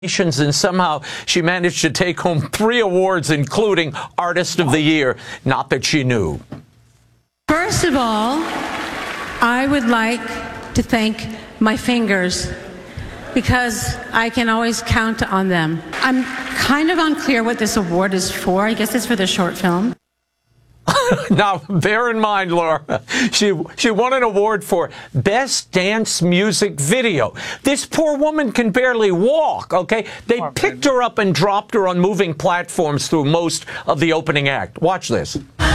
And somehow she managed to take home 3 awards, including Artist of the Year. Not that she knew. First of all, I would like to thank my fingers because I can always count on them. I'm kind of unclear what this award is for. I guess it's for the short film. Now, bear in mind, Laura, she won an award for Best Dance Music Video. This poor woman can barely walk, okay? They picked her up and dropped her on moving platforms through most of the opening act. Watch this.